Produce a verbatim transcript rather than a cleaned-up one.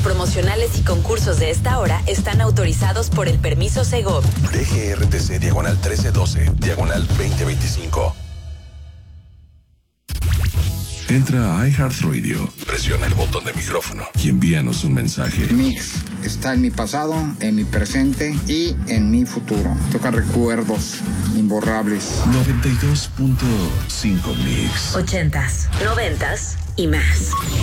promocionales y concursos de esta hora están autorizados por el permiso Segov. D G R T C diagonal trece doce, diagonal veinte veinticinco. Entra a iHeartRadio, presiona el botón de micrófono y envíanos un mensaje. Mix está en mi pasado, en mi presente y en mi futuro. Toca recuerdos imborrables. noventa y dos punto cinco Mix. Ochentas, noventas y más.